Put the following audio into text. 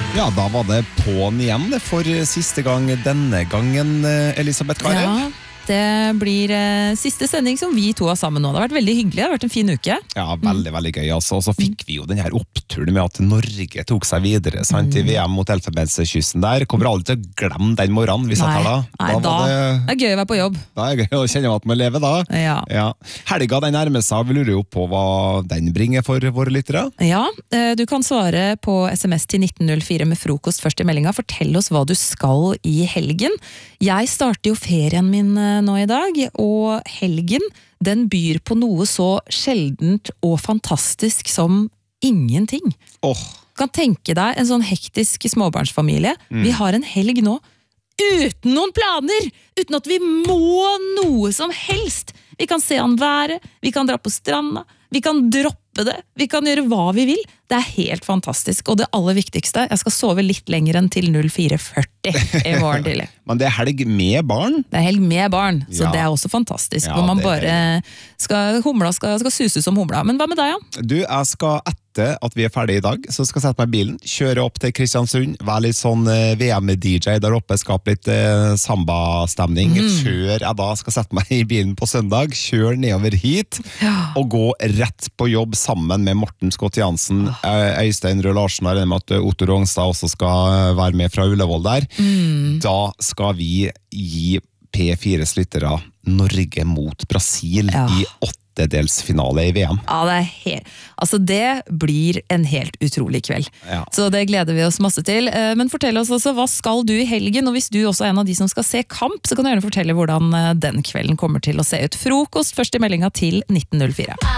Ja, da var det på'n igjen for siste gang denne gangen, Elisabeth Karev. Ja, det blir siste sending som vi to har sammen nå. Det har vært veldig hyggelig, det har vært en fin uke. Ja, veldig, veldig gøy. Altså. Og så fikk vi jo den her oppturen med at Norge tok seg videre sant, i VM mot Elfenbenskysten der. Kommer aldri til å glemme den morgenen vi satt her da. Da det er gøy å være på jobb. Da er det gøy å kjenne at man lever da. Ja. Helga den nærmer seg, vi lurer jo på hva den bringer for våre lyttere. Ja, du kan svare på SMS til 1904 med frokost først i meldinga. Fortell oss hva du skal i helgen. Jeg starter jo ferien min nå i dag, og helgen den byr på noe så sjeldent og fantastisk som ingenting. Du kan tenke deg en sånn hektisk småbarnsfamilie. Vi har en helg nå uten noen planer, uten at vi må noe som helst. Vi kan se an været, vi kan dra på stranda, vi kan droppe det, vi kan gjøre hva vi vil. Det er helt fantastisk, og det aller viktigste, jeg skal sove litt lenger enn til 04:40 i morgen tidlig. Men det er helg med barn? Det er helg med barn, så det er også fantastisk. Hvor man bare humla skal suse som humla. Men hva med deg, Jan? Du, jeg skal etter at vi er ferdige i dag, så skal jeg sette meg i bilen, kjøre opp til Kristiansund, være litt sånn VM-DJ der oppe, skape litt samba-stemning, før jeg da skal sette meg i bilen på søndag, kjøre nedover hit, og gå rett på jobb sammen med Morten Scott Jansen, Øystein Røe Larsen, og med at Otto Rongstad også skal være med fra Ullevål der. Da skal vi gi P4s lyttere Norge mot Brasil i 8-delsfinale i VM. Ja, det blir en helt utrolig kveld. Så det gleder vi oss masse til. Men fortell oss også, hva skal du i helgen? Og hvis du også er en av de som skal se kamp, så kan du gjerne fortelle hvordan den kvelden kommer til å se ut. Frokost først i meldinga til 1904.